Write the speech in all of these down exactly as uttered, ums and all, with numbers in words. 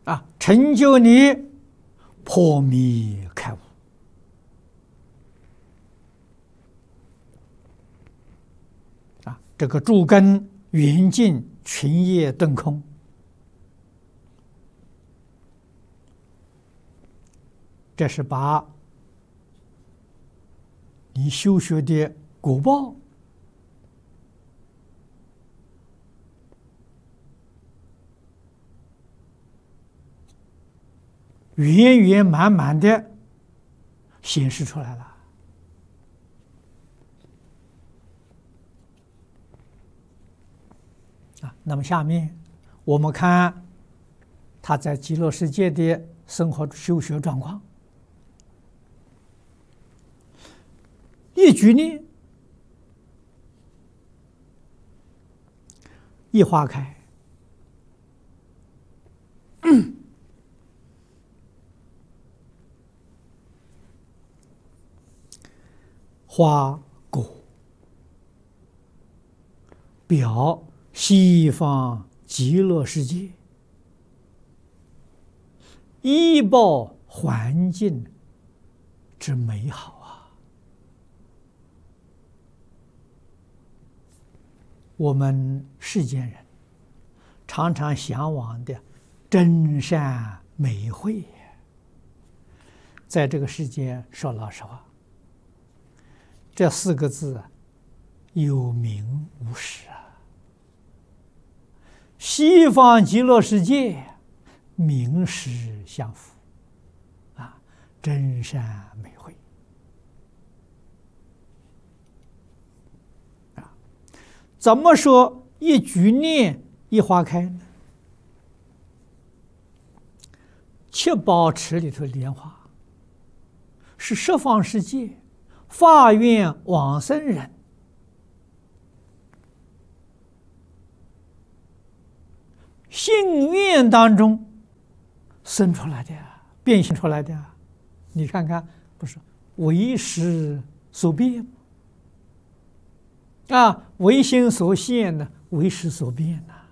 啊，成就你破迷开悟。啊，这个诸根圆净，群业顿空，这是把你修学的果报圆圆满满的显示出来了。啊，那么下面我们看他在极乐世界的生活修学状况。一举念，一花开，花果表西方极乐世界医报环境之美好啊！我们世间人常常向往的真善美慧，在这个世间说老实话，这四个字有名无实啊。西方极乐世界名实相符啊，真善美慧啊。怎么说一举念一花开呢？七宝池里头莲花是十方世界发愿往生人信愿当中生出来的，变现出来的。你看看，不是为识所变啊，为心所现呢，为识所变呐。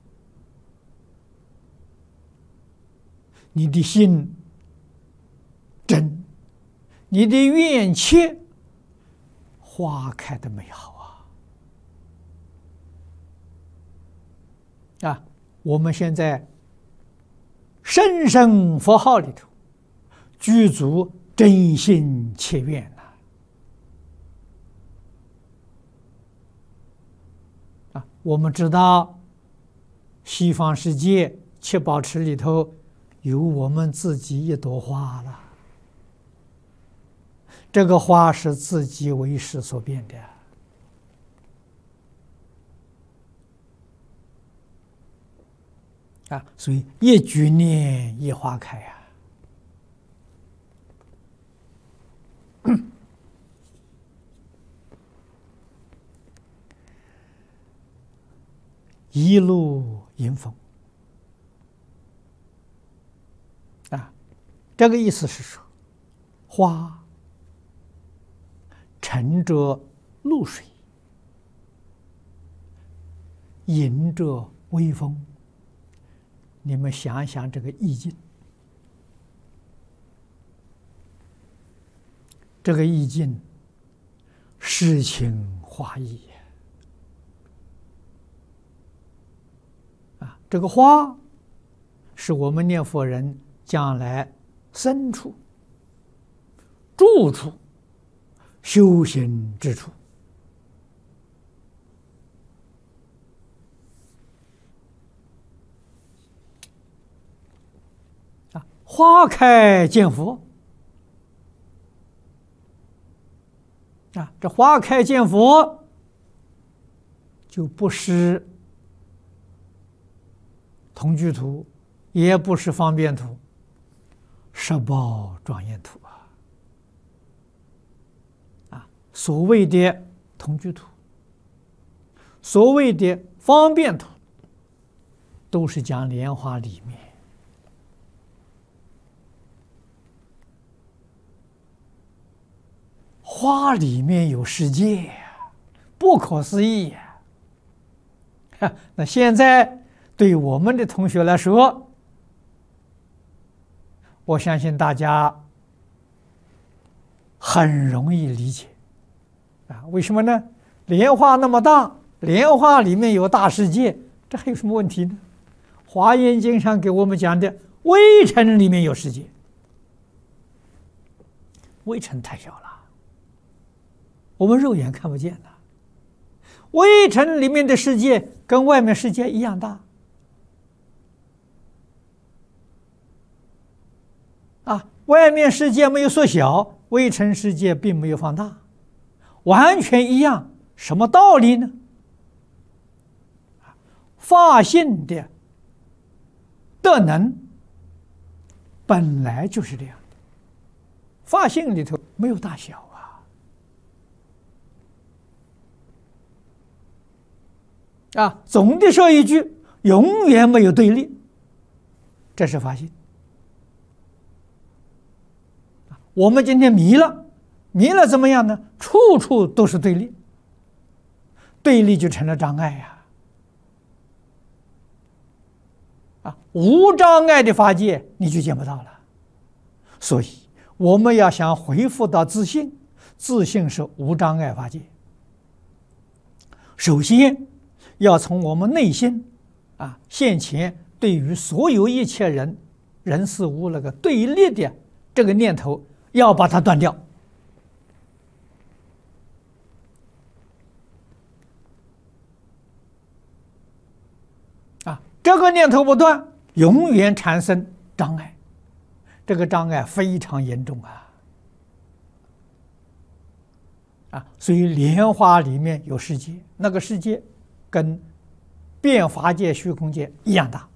你的心真，你的愿切，花开的美好啊！啊，我们现在声声佛号里头具足真心切愿呐！啊，我们知道西方世界七宝池里头有我们自己一朵花了，这个花是自己为识所变的。啊，所以一举念一花开呀、啊，一路迎风啊，这个意思是说，花乘着露水，迎着微风。你们想想这个意境，这个意境诗情画意啊！这个花是我们念佛人将来身处、住处、修行之处。花开见佛啊，这花开见佛就不是同居土，也不是方便土，十宝庄严土啊！啊，所谓的同居土，所谓的方便土，都是讲莲花里面。花里面有世界，不可思议呀！那现在对我们的同学来说， 我相信大家很容易理解啊。为什么呢？莲花那么大，莲花里面有大世界，这还有什么问题呢？华严经上给我们讲的微尘里面有世界，微尘太小了，我们肉眼看不见的。微尘里面的世界跟外面世界一样大啊，外面世界没有缩小，微尘世界并没有放大，完全一样。什么道理呢？法性的德能本来就是这样，法性里头没有大小啊。啊，总的说一句，永远没有对立，这是法性。我们今天迷了，迷了怎么样呢？处处都是对立，对立就成了障碍呀。啊，无障碍的法界你就见不到了。所以我们要想恢复到自信，自信是无障碍法界。首先要从我们内心啊，现前对于所有一切人、人事物那个对立的这个念头，要把它断掉。啊，这个念头不断，永远产生障碍，这个障碍非常严重啊！啊，所以莲花里面有世界，那个世界跟变法界、虚空界一样大。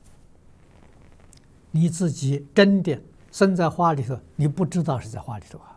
你自己真的生在花里头，你不知道是在花里头啊。